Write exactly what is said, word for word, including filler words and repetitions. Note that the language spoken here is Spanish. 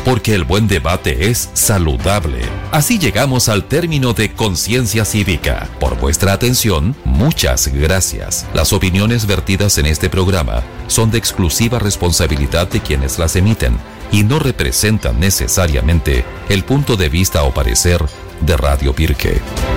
porque el buen debate es saludable. Así llegamos al término de Conciencia Cívica. Por vuestra atención, muchas gracias. Las opiniones vertidas en este programa son de exclusiva responsabilidad de quienes las emiten y no representan necesariamente el punto de vista o parecer de Radio Pirque.